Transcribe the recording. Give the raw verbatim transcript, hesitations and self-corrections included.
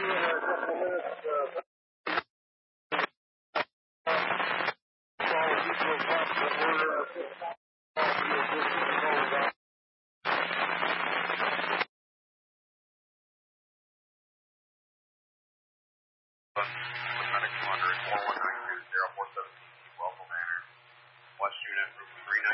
Medic two hundred, four one nine two, zero four seven, Welcome Manor, West Unit, Room three nine.